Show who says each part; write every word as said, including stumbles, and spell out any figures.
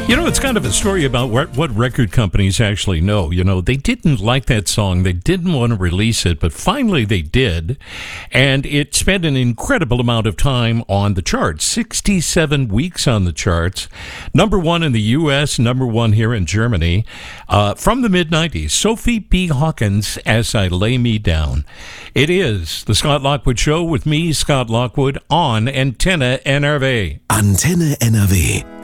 Speaker 1: You know, it's kind of a story about what, what record companies actually know. You know, they didn't like that song. They didn't want to release it, but finally they did. And it spent an incredible amount of time on the charts, sixty-seven weeks on the charts. Number one in the U S, number one here in Germany. Uh, from the mid nineties, Sophie B. Hawkins, As I Lay Me Down. It is the Scott Lockwood Show with me, Scott Lockwood, on Antenne N R W.
Speaker 2: Antenne N R W.